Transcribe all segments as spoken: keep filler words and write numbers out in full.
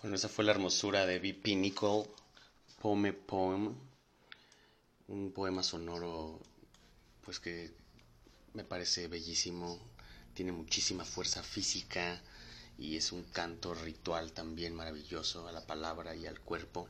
Bueno, esa fue la hermosura de B P. Nichol, Pome Poem, un poema sonoro, pues que me parece bellísimo, tiene muchísima fuerza física y es un canto ritual también maravilloso a la palabra y al cuerpo.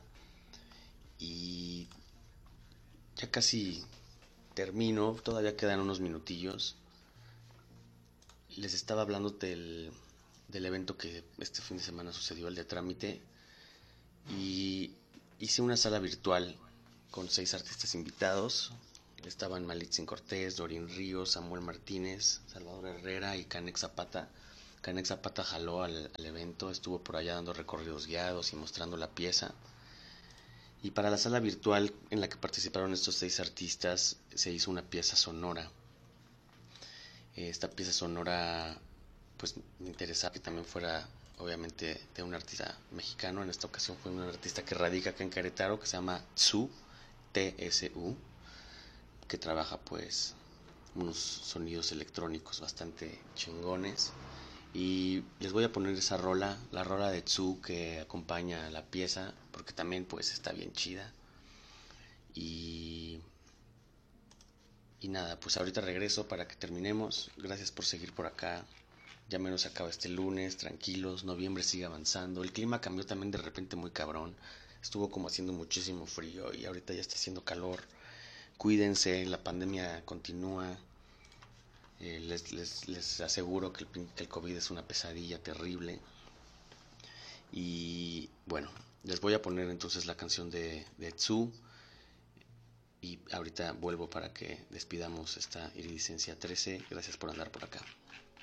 Y ya casi termino, todavía quedan unos minutillos. Les estaba hablando del, del evento que este fin de semana sucedió, el de Trámite, y hice una sala virtual con seis artistas invitados. Estaban Malitzin Cortés, Dorín Ríos, Samuel Martínez, Salvador Herrera y Canex Zapata. Canex Zapata jaló al, al evento, estuvo por allá dando recorridos guiados y mostrando la pieza. Y para la sala virtual en la que participaron estos seis artistas se hizo una pieza sonora. Esta pieza sonora, pues me interesaba que también fuera obviamente de un artista mexicano. En esta ocasión fue un artista que radica acá en Querétaro, que se llama Tsu, T S U, que trabaja pues unos sonidos electrónicos bastante chingones. Y les voy a poner esa rola, la rola de Tsu que acompaña a la pieza, porque también pues está bien chida. Y Y nada, pues ahorita regreso para que terminemos. Gracias por seguir por acá. Ya menos acaba este lunes, tranquilos. Noviembre sigue avanzando. El clima cambió también de repente muy cabrón. Estuvo como haciendo muchísimo frío y ahorita ya está haciendo calor. Cuídense, la pandemia continúa. Eh, les, les, les aseguro que el, que el COVID es una pesadilla terrible. Y bueno, les voy a poner entonces la canción de, de Tzu. Y ahorita vuelvo para que despidamos esta Iridicencia trece. Gracias por andar por acá.